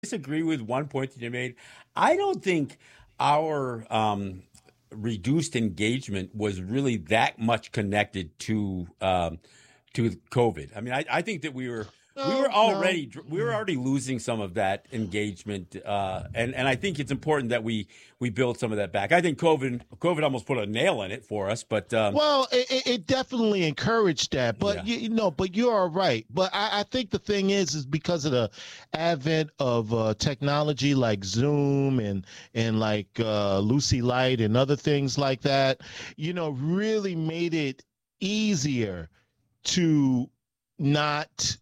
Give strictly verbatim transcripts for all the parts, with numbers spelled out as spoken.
disagree with one point that you made. I don't think our um, reduced engagement was really that much connected to um, to COVID. I mean, I, I think that we were we were No, no. already we were already losing some of that engagement, uh, and and I think it's important that we we build some of that back. I think COVID COVID almost put a nail in it for us, but um, Well, it, it definitely encouraged that, but yeah. you, you know, but you are right. But I, I think the thing is, is because of the advent of uh, technology like Zoom and and like uh, Lucy Light and other things like that, you know, really made it easier to not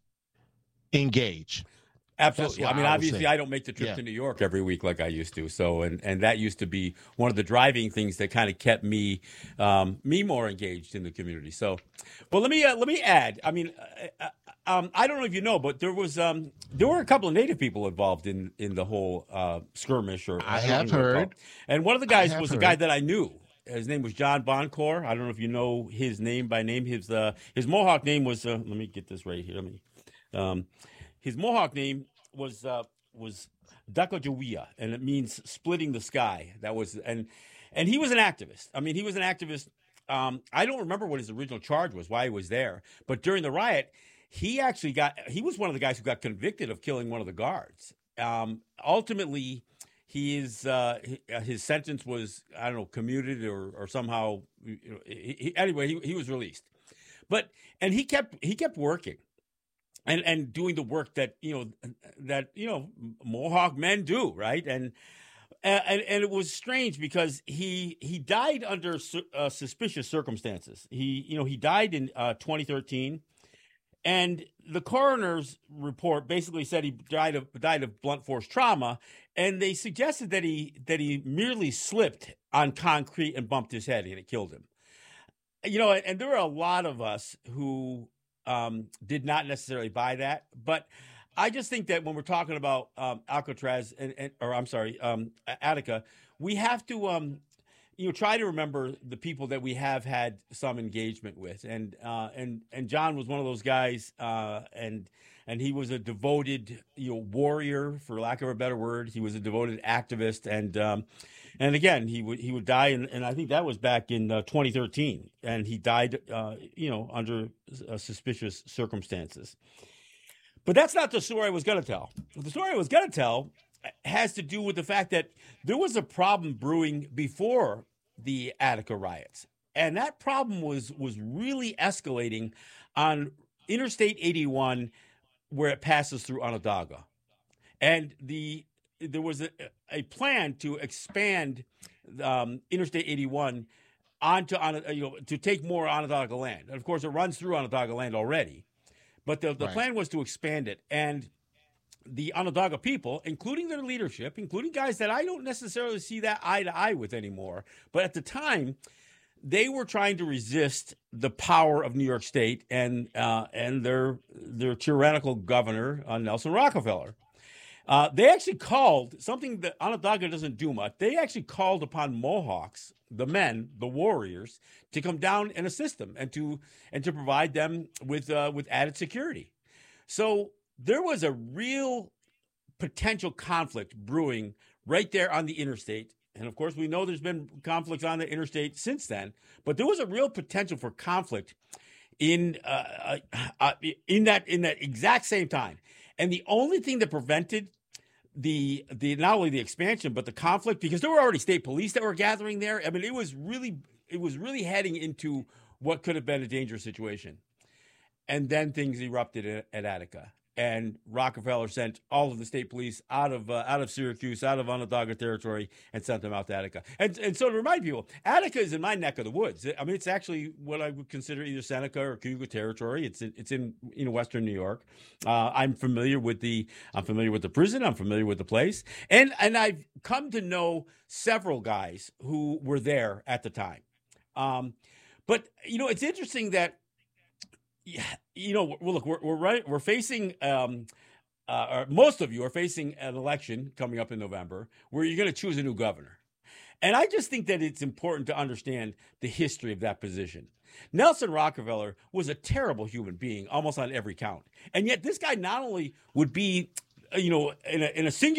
engage. That's Absolutely. what I mean, I would obviously, say. I don't make the trip Yeah. to New York every week like I used to. So, and and that used to be one of the driving things that kind of kept me um, me more engaged in the community. So, well, let me uh, let me add. I mean, uh, uh, um, I don't know if you know, but there was um, there were a couple of Native people involved in in the whole uh, skirmish, or I I don't have even know what to call it. heard. And one of the I guys have was a guy heard. that I knew. His name was John Boncour. I don't know if you know his name by name. His uh, his Mohawk name was. Uh, let me get this right here. Let me. Um, his Mohawk name was uh, was Dakajawea, and it means splitting the sky. That was and and he was an activist. I mean, he was an activist. Um, I don't remember what his original charge was, why he was there, but during the riot, he actually got. He was one of the guys who got convicted of killing one of the guards. Um, ultimately, he is uh, his sentence was I don't know commuted or or somehow you know, he, he, anyway he, he was released. But and he kept he kept working and and doing the work that you know that you know Mohawk men do, right? And and and it was strange because he he died under uh, suspicious circumstances. He you know he died in uh, twenty thirteen, and the coroner's report basically said he died of died of blunt force trauma, and they suggested that he that he merely slipped on concrete and bumped his head and it killed him. You know, and there were a lot of us who um, did not necessarily buy that, but I just think that when we're talking about um, Alcatraz and, and or I'm sorry, um, Attica, we have to um, you know try to remember the people that we have had some engagement with, and uh, and and John was one of those guys, uh, and and he was a devoted you know warrior, for lack of a better word. He was a devoted activist, and um, and again, he would he would die, and, and I think that was back in uh, twenty thirteen, and he died, uh, you know, under uh, suspicious circumstances. But that's not the story I was going to tell. The story I was going to tell has to do with the fact that there was a problem brewing before the Attica riots, and that problem was was really escalating on Interstate eighty-one, where it passes through Onondaga, and the there was a, a plan to expand um, Interstate eighty-one onto on you know to take more Onondaga land. And of course, it runs through Onondaga land already, but the the Right. plan was to expand it. And the Onondaga people, including their leadership, including guys that I don't necessarily see that eye to eye with anymore, but at the time, they were trying to resist the power of New York State and uh, and their their tyrannical governor, uh, Nelson Rockefeller. Uh, they actually called something that Onondaga doesn't do much. They actually called upon Mohawks, the men, the warriors, to come down and assist them and to and to provide them with uh, with added security. So there was a real potential conflict brewing right there on the interstate. And of course, we know there's been conflicts on the interstate since then, but there was a real potential for conflict in uh, uh, uh, in that in that exact same time. And the only thing that prevented the the not only the expansion but the conflict, because there were already state police that were gathering there. I mean, it was really it was really heading into what could have been a dangerous situation. And then things erupted at, at Attica, and Rockefeller sent all of the state police out of uh, out of Syracuse, out of Onondaga territory, and sent them out to Attica. And and so to remind people, Attica is in my neck of the woods. I mean, it's actually what I would consider either Seneca or Cayuga territory. It's in, it's in you know Western New York. Uh, I'm familiar with the I'm familiar with the prison. I'm familiar with the place, and and I've come to know several guys who were there at the time. Um, but you know, it's interesting that yeah, you know, well, look, we're we're right, we're facing, um, uh, or most of you are facing an election coming up in November where you're going to choose a new governor, and I just think that it's important to understand the history of that position. Nelson Rockefeller was a terrible human being, almost on every count, and yet this guy not only would be you know, in a, in a singular